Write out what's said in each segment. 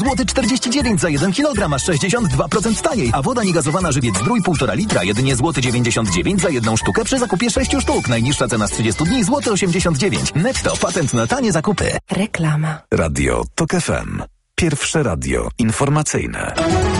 Złoty 49 za 1 kg, aż 62% taniej, a woda niegazowana Żywiec Zdrój 1,5 litra, jedynie złoty 99 za 1 sztukę przy zakupie 6 sztuk. Najniższa cena z 30 dni złoty 89. Netto, patent na tanie zakupy. Reklama. Radio TOK FM. Pierwsze radio informacyjne.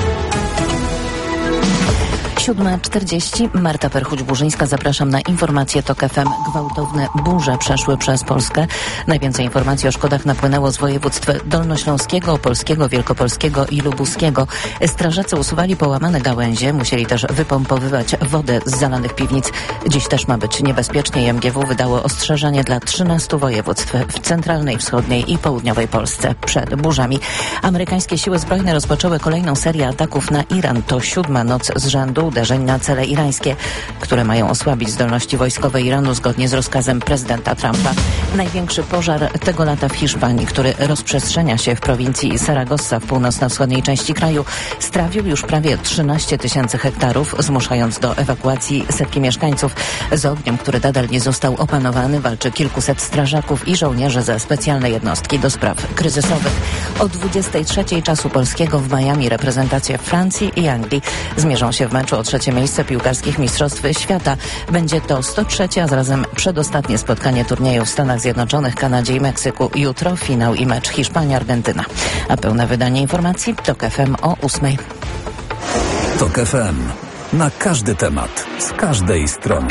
7:40. Marta Perchuć-Burzyńska. Zapraszam na informacje TOK FM. Gwałtowne burze przeszły przez Polskę. Najwięcej informacji o szkodach napłynęło z województw dolnośląskiego, opolskiego, wielkopolskiego i lubuskiego. Strażacy usuwali połamane gałęzie. Musieli też wypompowywać wodę z zalanych piwnic. Dziś też ma być niebezpiecznie. MGW wydało ostrzeżenie dla 13 województw w centralnej, wschodniej i południowej Polsce przed burzami. Amerykańskie siły zbrojne rozpoczęły kolejną serię ataków na Iran. To 7. noc z rzędu uderzeń na cele irańskie, które mają osłabić zdolności wojskowe Iranu zgodnie z rozkazem prezydenta Trumpa. Największy pożar tego lata w Hiszpanii, który rozprzestrzenia się w prowincji Saragossa w północno-wschodniej części kraju, strawił już prawie 13 000 hektarów, zmuszając do ewakuacji setki mieszkańców. Z ogniem, który nadal nie został opanowany, walczy kilkuset strażaków i żołnierzy ze specjalnej jednostki do spraw kryzysowych. O 23:00 czasu polskiego w Miami reprezentacje Francji i Anglii zmierzą się w meczu o 3. miejsce piłkarskich Mistrzostw Świata. Będzie to 103., a zarazem przedostatnie spotkanie turnieju w Stanach Zjednoczonych, Kanadzie i Meksyku. Jutro finał i mecz Hiszpania-Argentyna. A pełne wydanie informacji TOK FM o 8:00. TOK FM. Na każdy temat, z każdej strony.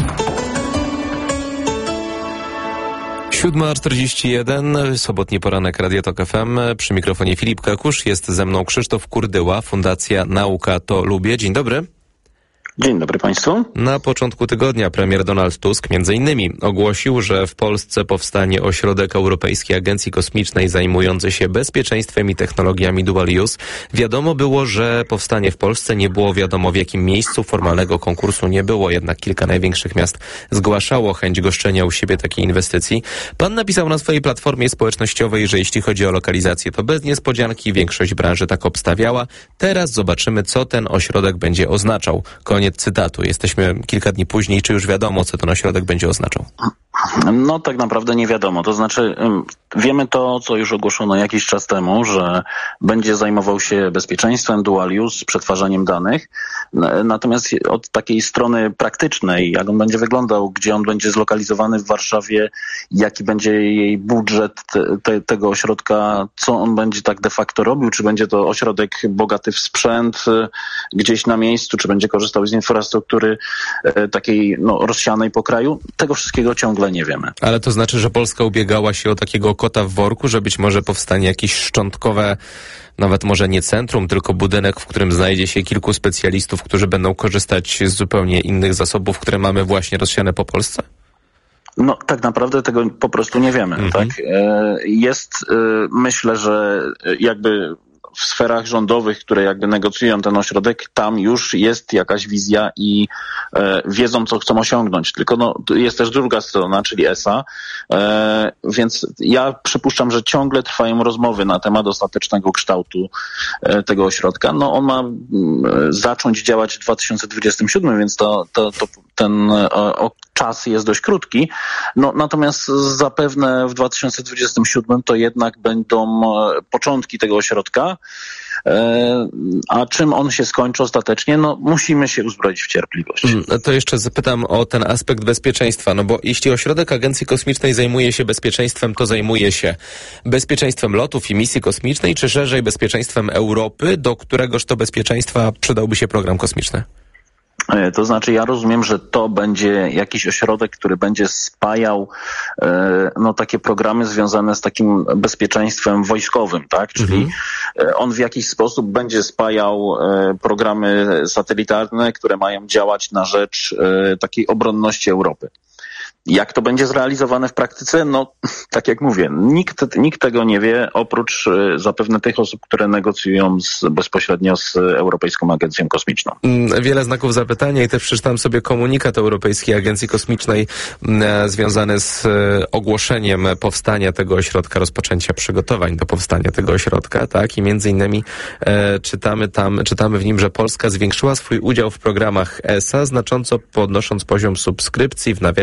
7:41, sobotni poranek Radia TOK FM. Przy mikrofonie Filip Kakusz, jest ze mną Krzysztof Kurdyła, Fundacja Nauka to Lubię. Dzień dobry. Dzień dobry Państwu. Na początku tygodnia premier Donald Tusk m.in. ogłosił, że w Polsce powstanie ośrodek Europejskiej Agencji Kosmicznej zajmujący się bezpieczeństwem i technologiami dual use. Wiadomo było, że powstanie w Polsce, nie było wiadomo w jakim miejscu, formalnego konkursu nie było, jednak kilka największych miast zgłaszało chęć goszczenia u siebie takiej inwestycji. Pan napisał na swojej platformie społecznościowej, że jeśli chodzi o lokalizację, to bez niespodzianki, większość branży tak obstawiała. Teraz zobaczymy, co ten ośrodek będzie oznaczał. Koniec cytatu. Jesteśmy kilka dni później. Czy już wiadomo, co ten ośrodek będzie oznaczał? No tak naprawdę nie wiadomo. To znaczy wiemy to, co już ogłoszono jakiś czas temu, że będzie zajmował się bezpieczeństwem, dual use, przetwarzaniem danych. Natomiast od takiej strony praktycznej, jak on będzie wyglądał, gdzie on będzie zlokalizowany w Warszawie, jaki będzie jej budżet tego ośrodka, co on będzie tak de facto robił, czy będzie to ośrodek bogaty w sprzęt gdzieś na miejscu, czy będzie korzystał z infrastruktury takiej rozsianej po kraju, tego wszystkiego ciągle nie wiemy. Ale to znaczy, że Polska ubiegała się o takiego kota w worku, że być może powstanie jakieś szczątkowe, nawet może nie centrum, tylko budynek, w którym znajdzie się kilku specjalistów, którzy będą korzystać z zupełnie innych zasobów, które mamy właśnie rozsiane po Polsce? No tak naprawdę tego po prostu nie wiemy. Tak? Jest, myślę, że jakby w sferach rządowych, które jakby negocjują ten ośrodek, tam już jest jakaś wizja i wiedzą, co chcą osiągnąć. Tylko jest też druga strona, czyli ESA, więc ja przypuszczam, że ciągle trwają rozmowy na temat ostatecznego kształtu tego ośrodka. On ma zacząć działać w 2027, więc ten czas jest dość krótki. Natomiast zapewne w 2027 to jednak będą początki tego ośrodka. A czym on się skończy ostatecznie? Musimy się uzbroić w cierpliwość. To jeszcze zapytam o ten aspekt bezpieczeństwa, bo jeśli ośrodek Agencji Kosmicznej zajmuje się bezpieczeństwem, to zajmuje się bezpieczeństwem lotów i misji kosmicznej, czy szerzej bezpieczeństwem Europy, do któregoż to bezpieczeństwa przydałby się program kosmiczny? To znaczy ja rozumiem, że to będzie jakiś ośrodek, który będzie spajał takie programy związane z takim bezpieczeństwem wojskowym, tak? Czyli on w jakiś sposób będzie spajał programy satelitarne, które mają działać na rzecz takiej obronności Europy. Jak to będzie zrealizowane w praktyce? Tak jak mówię, nikt tego nie wie, oprócz zapewne tych osób, które negocjują bezpośrednio z Europejską Agencją Kosmiczną. Wiele znaków zapytania i też przeczytałem sobie komunikat Europejskiej Agencji Kosmicznej związany z ogłoszeniem powstania tego ośrodka, rozpoczęcia przygotowań do powstania tego ośrodka, tak? I między innymi czytamy w nim, że Polska zwiększyła swój udział w programach ESA, znacząco podnosząc poziom subskrypcji, w nawiasie CM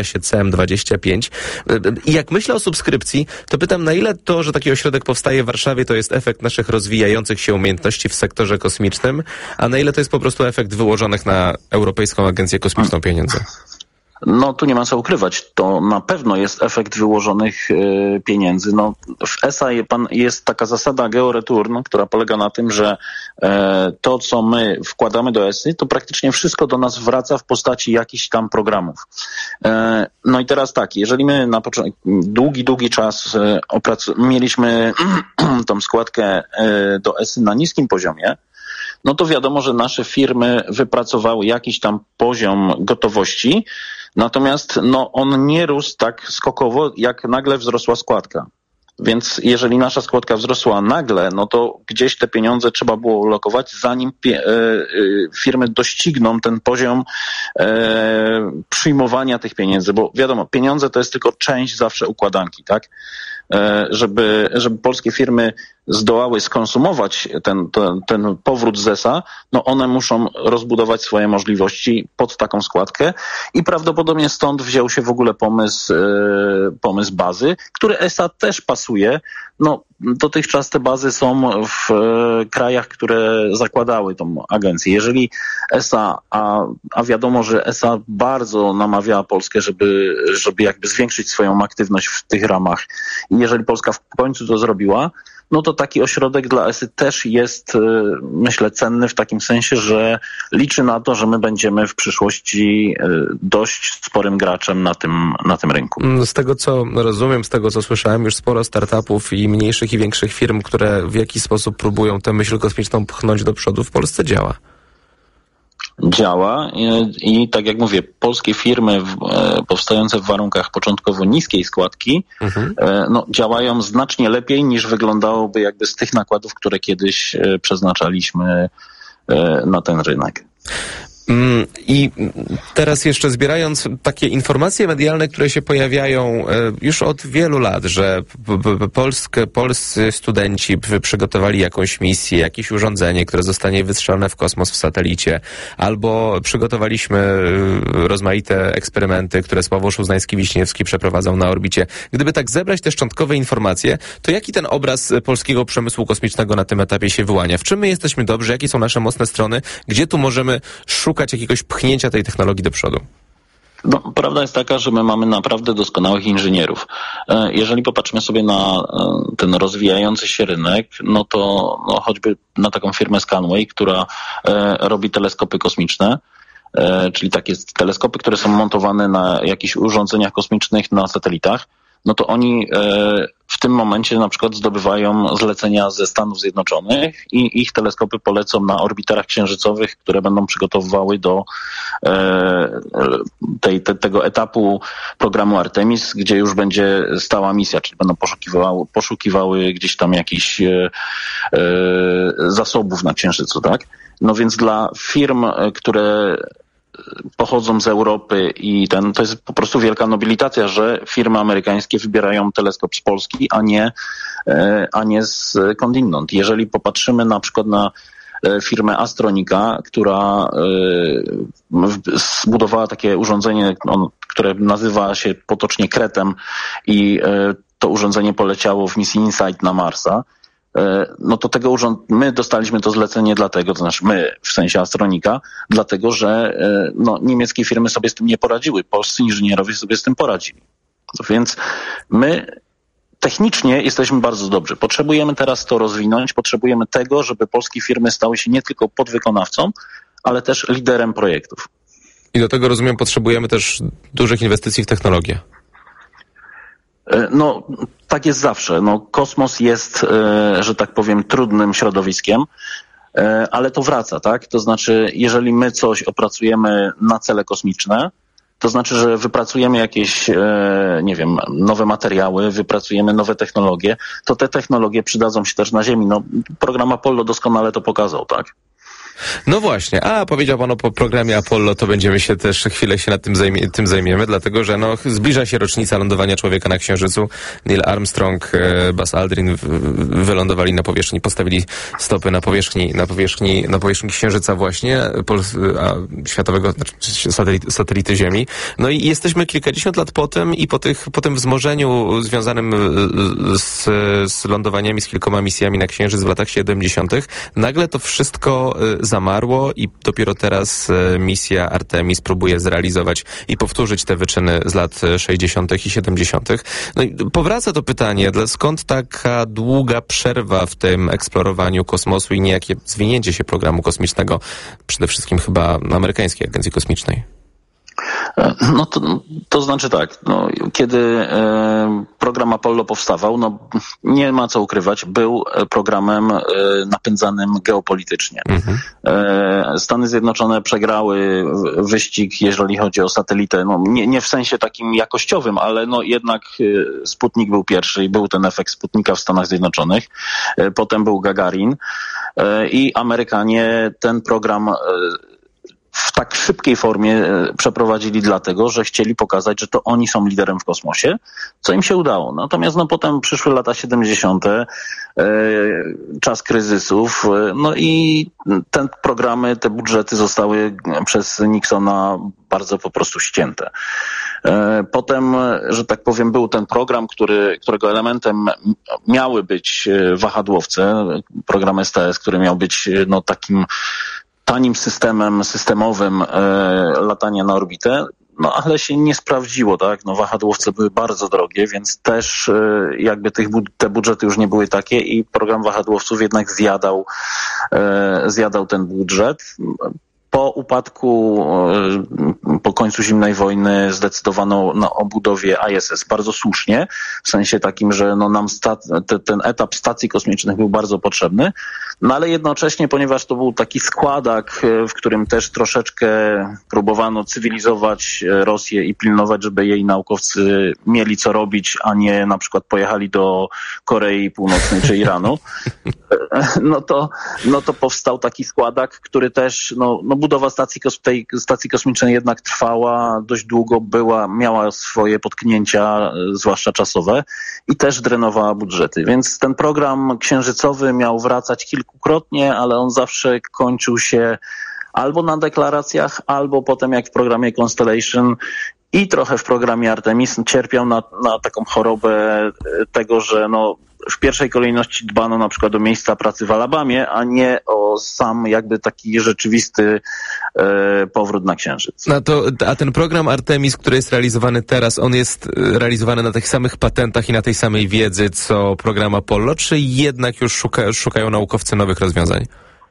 FM25. I jak myślę o subskrypcji, to pytam, na ile to, że taki ośrodek powstaje w Warszawie, to jest efekt naszych rozwijających się umiejętności w sektorze kosmicznym, a na ile to jest po prostu efekt wyłożonych na Europejską Agencję Kosmiczną pieniędzy? No tu nie ma co ukrywać. To na pewno jest efekt wyłożonych pieniędzy. No, w ESA jest taka zasada georeturn, która polega na tym, że to, co my wkładamy do ESY, to praktycznie wszystko do nas wraca w postaci jakichś tam programów. No i teraz tak, jeżeli my na początku długi czas mieliśmy tą składkę do ESY na niskim poziomie, no to wiadomo, że nasze firmy wypracowały jakiś tam poziom gotowości, natomiast no, on nie rósł tak skokowo, jak nagle wzrosła składka. Więc jeżeli nasza składka wzrosła nagle, no to gdzieś te pieniądze trzeba było ulokować, zanim firmy dościgną ten poziom przyjmowania tych pieniędzy, bo wiadomo, pieniądze to jest tylko część zawsze układanki, tak? Żeby polskie firmy zdołały skonsumować ten powrót z ESA, no one muszą rozbudować swoje możliwości pod taką składkę i prawdopodobnie stąd wziął się w ogóle pomysł bazy, który ESA też pasuje. No, dotychczas te bazy są w krajach, które zakładały tą agencję. Jeżeli ESA, a wiadomo, że ESA bardzo namawiała Polskę, żeby jakby zwiększyć swoją aktywność w tych ramach. I jeżeli Polska w końcu to zrobiła, no to taki ośrodek dla ESY też jest, myślę, cenny w takim sensie, że liczy na to, że my będziemy w przyszłości dość sporym graczem na tym rynku. Z tego, co rozumiem, z tego, co słyszałem, już sporo startupów i mniejszych i większych firm, które w jakiś sposób próbują tę myśl kosmiczną pchnąć do przodu, w Polsce działa. Działa i tak jak mówię, polskie firmy powstające w warunkach początkowo niskiej składki no, działają znacznie lepiej niż wyglądałoby jakby z tych nakładów, które kiedyś przeznaczaliśmy na ten rynek. I teraz jeszcze zbierając takie informacje medialne, które się pojawiają już od wielu lat, że polscy studenci przygotowali jakąś misję, jakieś urządzenie, które zostanie wystrzelone w kosmos w satelicie, albo przygotowaliśmy rozmaite eksperymenty, które Sławomir Uznański-Wiśniewski przeprowadzał na orbicie. Gdyby tak zebrać te szczątkowe informacje, to jaki ten obraz polskiego przemysłu kosmicznego na tym etapie się wyłania? W czym my jesteśmy dobrzy? Jakie są nasze mocne strony? Gdzie tu możemy szukać jakiegoś pchnięcia tej technologii do przodu? No, prawda jest taka, że my mamy naprawdę doskonałych inżynierów. Jeżeli popatrzymy sobie na ten rozwijający się rynek, no to choćby na taką firmę Scanway, która robi teleskopy kosmiczne, czyli takie teleskopy, które są montowane na jakichś urządzeniach kosmicznych na satelitach, no to oni w tym momencie na przykład zdobywają zlecenia ze Stanów Zjednoczonych i ich teleskopy polecą na orbiterach księżycowych, które będą przygotowywały do tego etapu programu Artemis, gdzie już będzie stała misja, czyli będą poszukiwały gdzieś tam jakichś zasobów na Księżycu, tak? No więc dla firm, które pochodzą z Europy i to jest po prostu wielka nobilitacja, że firmy amerykańskie wybierają teleskop z Polski, a nie skądinąd. Jeżeli popatrzymy na przykład na firmę Astronika, która zbudowała takie urządzenie, które nazywa się potocznie Kretem i to urządzenie poleciało w misji InSight na Marsa, no to my dostaliśmy to zlecenie dlatego, to znaczy my, w sensie Astronika, dlatego, że niemieckie firmy sobie z tym nie poradziły, polscy inżynierowie sobie z tym poradzili. Więc my technicznie jesteśmy bardzo dobrzy. Potrzebujemy teraz to rozwinąć, potrzebujemy tego, żeby polskie firmy stały się nie tylko podwykonawcą, ale też liderem projektów. I do tego, rozumiem, potrzebujemy też dużych inwestycji w technologię. No, tak jest zawsze. No, kosmos jest, że tak powiem, trudnym środowiskiem, ale to wraca, tak? To znaczy, jeżeli my coś opracujemy na cele kosmiczne, to znaczy, że wypracujemy jakieś, nie wiem, nowe materiały, wypracujemy nowe technologie, to te technologie przydadzą się też na Ziemi. No, program Apollo doskonale to pokazał, tak? No właśnie, powiedział pan o programie Apollo, to będziemy się też chwilę się nad tym zajmiemy, dlatego że zbliża się rocznica lądowania człowieka na Księżycu. Neil Armstrong, Buzz Aldrin wylądowali na powierzchni, postawili stopy na powierzchni Księżyca właśnie, światowego, satelity Ziemi. No i jesteśmy kilkadziesiąt lat potem i po tym wzmożeniu związanym z lądowaniami, z kilkoma misjami na Księżyc w latach 70. nagle to wszystko zamarło i dopiero teraz misja Artemis próbuje zrealizować i powtórzyć te wyczyny z lat 60. i 70. No i powraca to pytanie, skąd taka długa przerwa w tym eksplorowaniu kosmosu i niejakie zwinięcie się programu kosmicznego, przede wszystkim chyba amerykańskiej agencji kosmicznej? No to znaczy tak, kiedy program Apollo powstawał, nie ma co ukrywać, był programem napędzanym geopolitycznie. Stany Zjednoczone przegrały wyścig, jeżeli chodzi o satelitę, nie w sensie takim jakościowym, ale jednak Sputnik był pierwszy i był ten efekt Sputnika w Stanach Zjednoczonych. Potem był Gagarin i Amerykanie ten program w tak szybkiej formie przeprowadzili dlatego, że chcieli pokazać, że to oni są liderem w kosmosie, co im się udało. Natomiast potem przyszły lata 70., czas kryzysów, i te programy, te budżety zostały przez Nixona bardzo po prostu ścięte. Potem, że tak powiem, był ten program, którego elementem miały być wahadłowce, program STS, który miał być takim tanim systemowym latania na orbitę, ale się nie sprawdziło, tak? Wahadłowce były bardzo drogie, więc też jakby te budżety już nie były takie i program wahadłowców jednak zjadał ten budżet. Po upadku, po końcu zimnej wojny zdecydowano o budowie ISS bardzo słusznie, w sensie takim, że nam ten etap stacji kosmicznych był bardzo potrzebny, ale jednocześnie, ponieważ to był taki składak, w którym też troszeczkę próbowano cywilizować Rosję i pilnować, żeby jej naukowcy mieli co robić, a nie na przykład pojechali do Korei Północnej czy Iranu, to powstał taki składak, który też, budowa tej stacji kosmicznej jednak trwała dość długo, miała swoje potknięcia, zwłaszcza czasowe, i też drenowała budżety. Więc ten program księżycowy miał wracać kilkukrotnie, ale on zawsze kończył się albo na deklaracjach, albo potem jak w programie Constellation i trochę w programie Artemis cierpiał na taką chorobę tego, że w pierwszej kolejności dbano na przykład o miejsca pracy w Alabamie, a nie o sam jakby taki rzeczywisty powrót na Księżyc. A ten program Artemis, który jest realizowany teraz, on jest realizowany na tych samych patentach i na tej samej wiedzy, co program Apollo, czy jednak już szukają naukowcy nowych rozwiązań?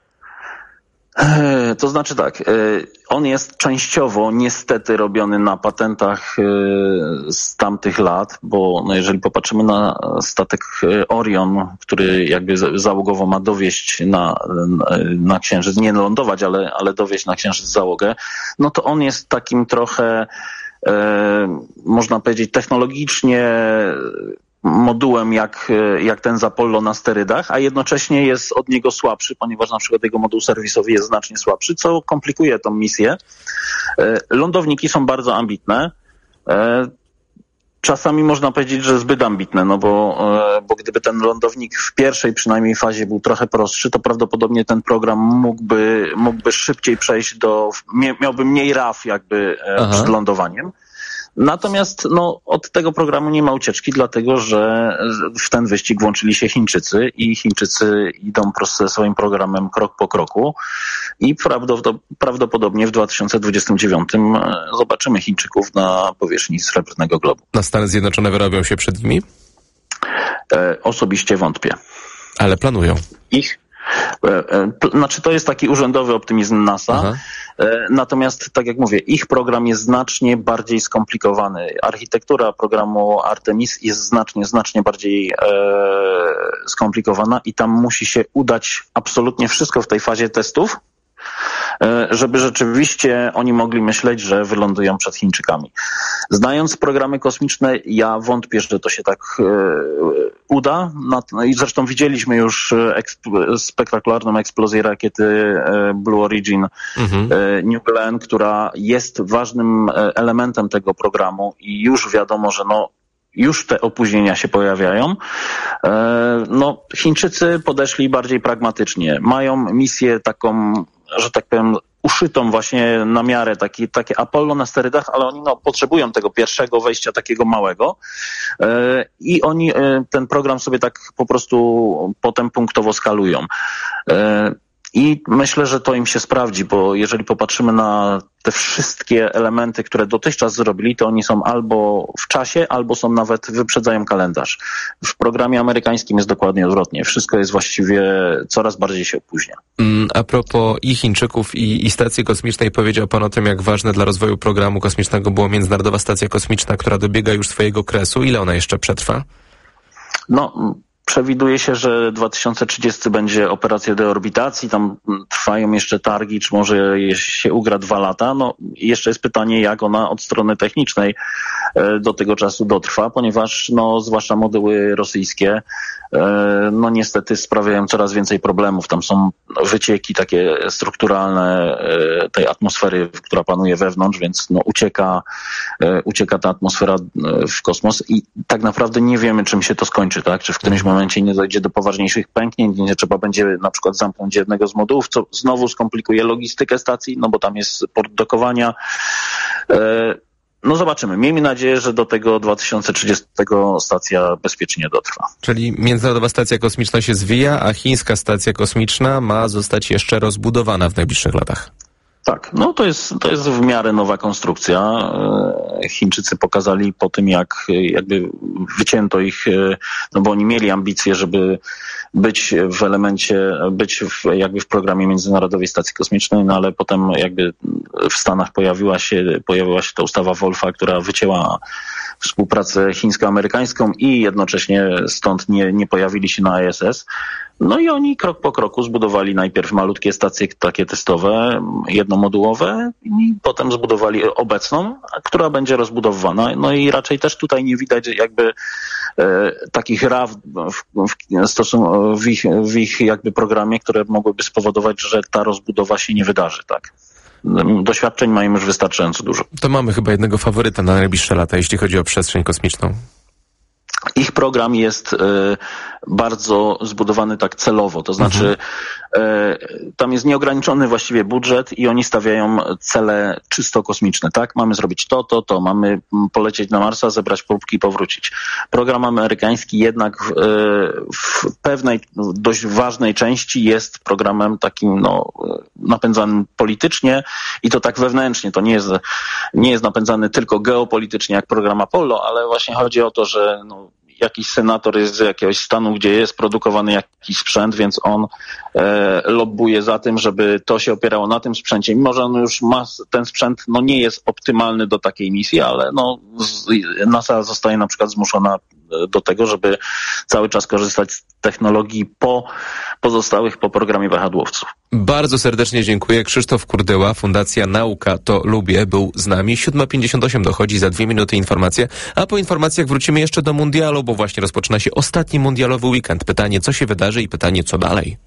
To znaczy tak, on jest częściowo niestety robiony na patentach z tamtych lat, bo jeżeli popatrzymy na statek Orion, który jakby załogowo ma dowieźć na Księżyc, nie lądować, ale dowieźć na Księżyc załogę, to on jest takim trochę, można powiedzieć, technologicznie modułem jak ten z Apollo na sterydach, a jednocześnie jest od niego słabszy, ponieważ na przykład jego moduł serwisowy jest znacznie słabszy, co komplikuje tą misję. Lądowniki są bardzo ambitne. Czasami można powiedzieć, że zbyt ambitne, bo gdyby ten lądownik w pierwszej przynajmniej fazie był trochę prostszy, to prawdopodobnie ten program mógłby szybciej przejść miałby mniej raf jakby przed lądowaniem. Natomiast od tego programu nie ma ucieczki, dlatego że w ten wyścig włączyli się Chińczycy i Chińczycy idą ze swoim programem krok po kroku i prawdopodobnie w 2029 zobaczymy Chińczyków na powierzchni Srebrnego Globu. Na Stany Zjednoczone wyrobią się przed nimi? Osobiście wątpię. Ale planują. Znaczy to jest taki urzędowy optymizm NASA. Aha. Natomiast, tak jak mówię, ich program jest znacznie bardziej skomplikowany. Architektura programu Artemis jest znacznie bardziej skomplikowana i tam musi się udać absolutnie wszystko w tej fazie testów, żeby rzeczywiście oni mogli myśleć, że wylądują przed Chińczykami. Znając programy kosmiczne, ja wątpię, że to się tak uda. I zresztą widzieliśmy już spektakularną eksplozję rakiety Blue Origin New Glenn, która jest ważnym elementem tego programu i już wiadomo, że już te opóźnienia się pojawiają. Chińczycy podeszli bardziej pragmatycznie. Mają misję taką, że tak powiem, uszytą właśnie na miarę, takie Apollo na sterydach, ale oni potrzebują tego pierwszego wejścia takiego małego i oni ten program sobie tak po prostu potem punktowo skalują. I myślę, że to im się sprawdzi, bo jeżeli popatrzymy na te wszystkie elementy, które dotychczas zrobili, to oni są albo w czasie, albo są nawet, wyprzedzają kalendarz. W programie amerykańskim jest dokładnie odwrotnie. Wszystko jest właściwie coraz bardziej się opóźnia. A propos i Chińczyków, i stacji kosmicznej, powiedział pan o tym, jak ważne dla rozwoju programu kosmicznego było Międzynarodowa Stacja Kosmiczna, która dobiega już swojego kresu. Ile ona jeszcze przetrwa? Przewiduje się, że 2030 będzie operacja deorbitacji, tam trwają jeszcze targi, czy może się ugra 2 lata. Jeszcze jest pytanie, jak ona od strony technicznej do tego czasu dotrwa, ponieważ zwłaszcza moduły rosyjskie niestety sprawiają coraz więcej problemów. Tam są wycieki takie strukturalne tej atmosfery, która panuje wewnątrz, więc ucieka ta atmosfera w kosmos i tak naprawdę nie wiemy, czym się to skończy, tak? Czy w którymś momencie nie dojdzie do poważniejszych pęknięć, nie trzeba będzie na przykład zamknąć jednego z modułów, co znowu skomplikuje logistykę stacji, bo tam jest port dokowania. Zobaczymy. Miejmy nadzieję, że do tego 2030 stacja bezpiecznie dotrwa. Czyli Międzynarodowa Stacja Kosmiczna się zwija, a chińska stacja kosmiczna ma zostać jeszcze rozbudowana w najbliższych latach. Tak, to jest w miarę nowa konstrukcja. Chińczycy pokazali po tym, jak jakby wycięto ich, bo oni mieli ambicje, żeby być w programie Międzynarodowej Stacji Kosmicznej, ale potem jakby w Stanach pojawiła się ta ustawa Wolfa, która wycięła współpracę chińsko-amerykańską i jednocześnie stąd nie pojawili się na ISS. I oni krok po kroku zbudowali najpierw malutkie stacje takie testowe, jednomodułowe i potem zbudowali obecną, która będzie rozbudowywana. I raczej też tutaj nie widać jakby takich raw w ich jakby programie, które mogłyby spowodować, że ta rozbudowa się nie wydarzy, tak. Doświadczeń mają już wystarczająco dużo. To mamy chyba jednego faworyta na najbliższe lata, jeśli chodzi o przestrzeń kosmiczną. Ich program jest bardzo zbudowany tak celowo, to znaczy tam jest nieograniczony właściwie budżet i oni stawiają cele czysto kosmiczne, tak? Mamy zrobić to, mamy polecieć na Marsa, zebrać próbki i powrócić. Program amerykański jednak w pewnej dość ważnej części jest programem takim napędzanym politycznie i to tak wewnętrznie. To nie jest napędzany tylko geopolitycznie jak program Apollo, ale właśnie chodzi o to, że jakiś senator jest z jakiegoś stanu, gdzie jest produkowany jakiś sprzęt, więc on lobbuje za tym, żeby to się opierało na tym sprzęcie. Mimo że on już ma ten sprzęt, nie jest optymalny do takiej misji, ale NASA zostaje na przykład zmuszona do tego, żeby cały czas korzystać z technologii pozostałych po programie wahadłowców. Bardzo serdecznie dziękuję. Krzysztof Kurdyła, Fundacja Nauka to Lubię, był z nami. 7:58 dochodzi, za 2 minuty informacje, a po informacjach wrócimy jeszcze do mundialu, bo właśnie rozpoczyna się ostatni mundialowy weekend. Pytanie, co się wydarzy i pytanie, co dalej.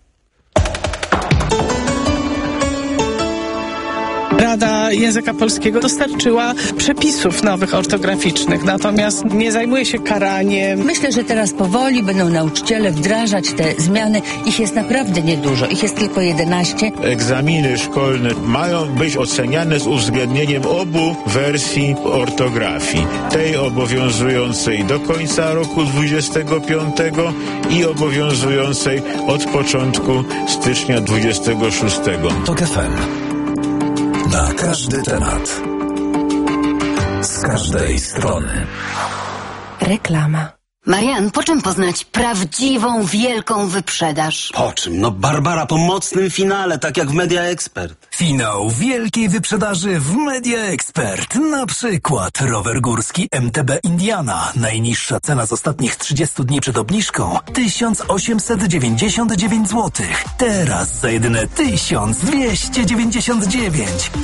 Rada Języka Polskiego dostarczyła przepisów nowych ortograficznych, natomiast nie zajmuje się karaniem. Myślę, że teraz powoli będą nauczyciele wdrażać te zmiany. Ich jest naprawdę niedużo. Ich jest tylko 11. Egzaminy szkolne mają być oceniane z uwzględnieniem obu wersji ortografii. Tej obowiązującej do końca roku 25 i obowiązującej od początku stycznia 26. TOK FM. Na każdy temat. Z każdej strony. Reklama. Marian, po czym poznać prawdziwą, wielką wyprzedaż? Po czym? No Barbara, po mocnym finale, tak jak w Media Expert. Finał wielkiej wyprzedaży w Media Expert. Na przykład rower górski MTB Indiana. Najniższa cena z ostatnich 30 dni przed obniżką 1899 zł. Teraz za jedyne 1299.